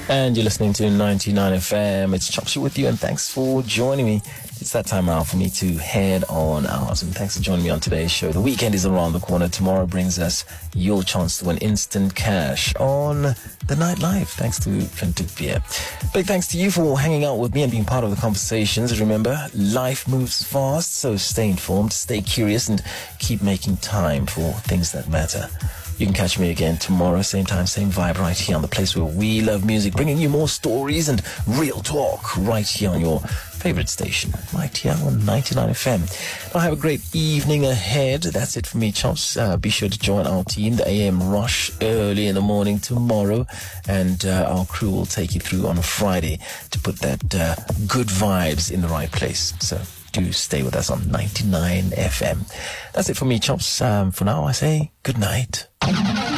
And you're listening to 99 FM. It's Chopsy with you, and thanks for joining me. It's that time now for me to head on out, and thanks for joining me on today's show. The weekend is around the corner. Tomorrow brings us your chance to win instant cash on the Night Live, thanks to Printed Beer. Big thanks to you for hanging out with me and being part of the conversations. Remember, life moves fast, so stay informed, stay curious, and keep making time for things that matter. You can catch me again tomorrow, same time, same vibe, right here on the place where we love music, bringing you more stories and real talk right here on your favorite station, right here on 99 FM. Now, have a great evening ahead. That's it for me, Chops. Be sure to join our team, the AM Rush, early in the morning tomorrow, and our crew will take you through on a Friday to put that good vibes in the right place. So do stay with us on 99 FM. That's it for me, Chops. For now, I say good night.